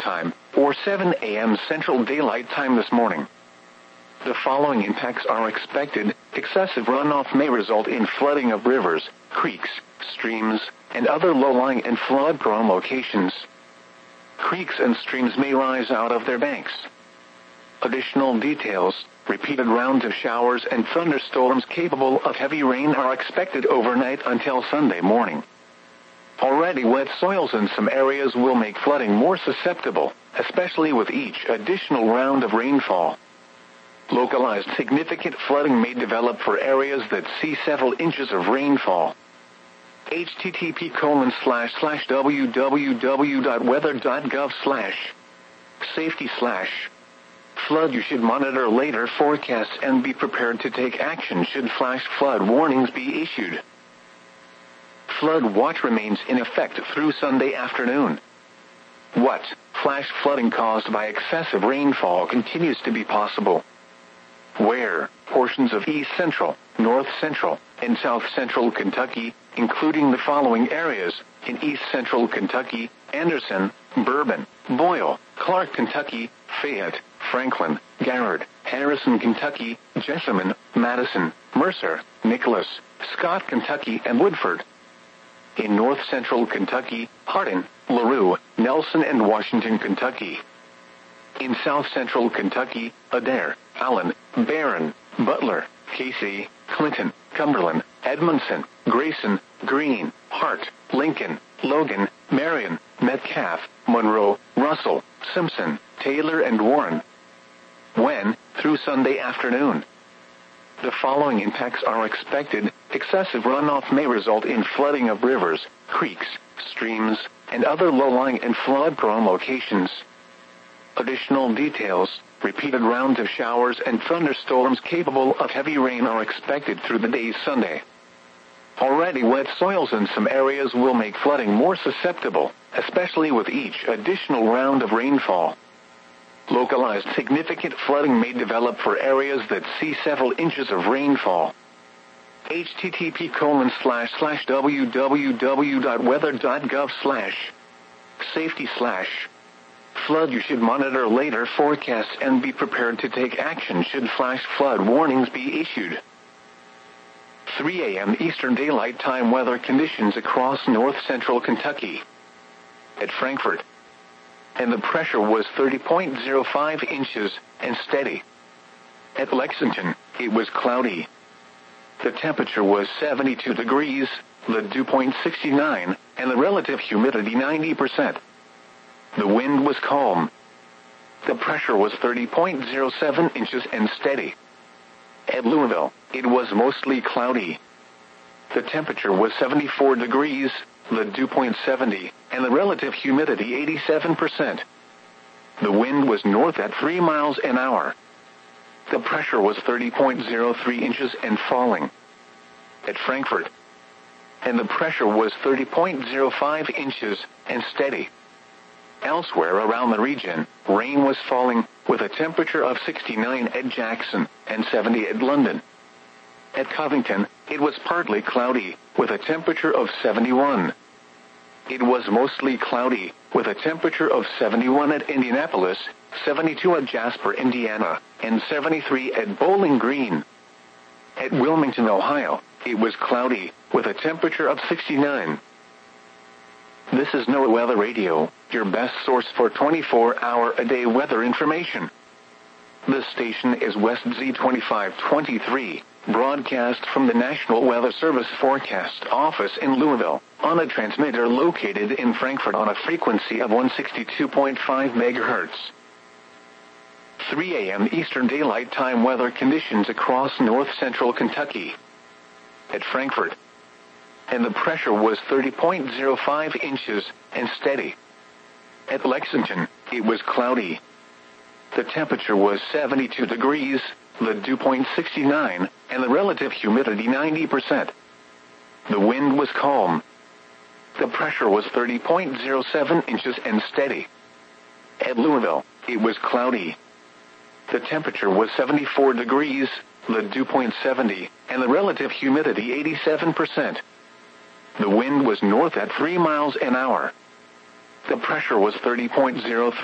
Time, or 7 a.m. Central Daylight Time this morning. The following impacts are expected. Excessive runoff may result in flooding of rivers, creeks, streams, and other low-lying and flood-prone locations. Creeks and streams may rise out of their banks. Additional details: repeated rounds of showers and thunderstorms capable of heavy rain are expected overnight until Sunday morning. Already wet soils in some areas will make flooding more susceptible, especially with each additional round of rainfall. Localized significant flooding may develop for areas that see several inches of rainfall. http://www.weather.gov/safety/flood. You should monitor later forecasts and be prepared to take action should flash flood warnings be issued. Flood watch remains in effect through Sunday afternoon. What? Flash flooding caused by excessive rainfall continues to be possible. Where? Portions of East Central, North Central, and South Central Kentucky, including the following areas: in East Central Kentucky, Anderson, Bourbon, Boyle, Clark, Kentucky, Fayette, Franklin, Garrard, Harrison, Kentucky, Jessamine, Madison, Mercer, Nicholas, Scott, Kentucky, and Woodford. In North Central Kentucky, Hardin, LaRue, Nelson, and Washington, Kentucky. In South Central Kentucky, Adair, Allen, Barron, Butler, Casey, Clinton, Cumberland, Edmondson, Grayson, Greene, Hart, Lincoln, Logan, Marion, Metcalf, Monroe, Russell, Simpson, Taylor, and Warren. When? Through Sunday afternoon. The following impacts are expected. Excessive runoff may result in flooding of rivers, creeks, streams, and other low-lying and flood-prone locations. Additional details: repeated rounds of showers and thunderstorms capable of heavy rain are expected through the day Sunday. Already wet soils in some areas will make flooding more susceptible, especially with each additional round of rainfall. Localized significant flooding may develop for areas that see several inches of rainfall. http://weather.gov/safety/flood. You should monitor later forecasts and be prepared to take action should flash flood warnings be issued. 3 a.m. Eastern Daylight Time weather conditions across North Central Kentucky. At Frankfort, and the pressure was 30.05 inches and steady. At Lexington, it was cloudy. The temperature was 72 degrees, the dew point 69, and the relative humidity 90%. The wind was calm. The pressure was 30.07 inches and steady. At Louisville, it was mostly cloudy. The temperature was 74 degrees, the dew point 70, and the relative humidity 87%. The wind was north at 3 miles an hour. The pressure was 30.03 inches and falling. At Frankfort, and the pressure was 30.05 inches and steady. Elsewhere around the region, rain was falling, with a temperature of 69 at Jackson and 70 at London. At Covington, it was partly cloudy, with a temperature of 71. It was mostly cloudy, with a temperature of 71 at Indianapolis, 72 at Jasper, Indiana, and 73 at Bowling Green. At Wilmington, Ohio, it was cloudy, with a temperature of 69. This is NOAA Weather Radio, your best source for 24-hour-a-day weather information. This station is West Z2523, broadcast from the National Weather Service Forecast Office in Louisville, on a transmitter located in Frankfort on a frequency of 162.5 MHz. 3 a.m. Eastern Daylight Time weather conditions across North Central Kentucky. At Frankfort, and the pressure was 30.05 inches and steady. At Lexington, it was cloudy. The temperature was 72 degrees, the dew point 69, and the relative humidity 90%. The wind was calm. The pressure was 30.07 inches and steady. At Louisville, it was cloudy. The temperature was 74 degrees, the dew point 70, and the relative humidity 87%. The wind was north at 3 miles an hour. The pressure was 30.03